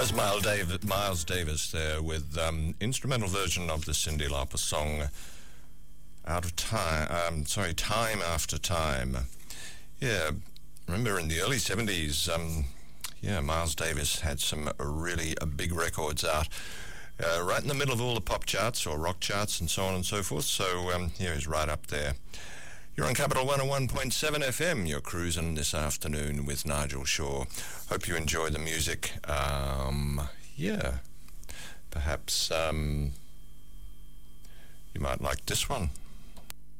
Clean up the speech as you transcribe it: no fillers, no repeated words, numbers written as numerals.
Miles Davis there with instrumental version of the Cyndi Lauper song Time After Time. Yeah, remember in the early 70s, Miles Davis had some really big records out, right in the middle of all the pop charts or rock charts and so on and so forth, so here he's right up there. You're on Capital 101.7 FM. You're cruising this afternoon with Nigel Shaw. Hope you enjoy the music. Perhaps you might like this one.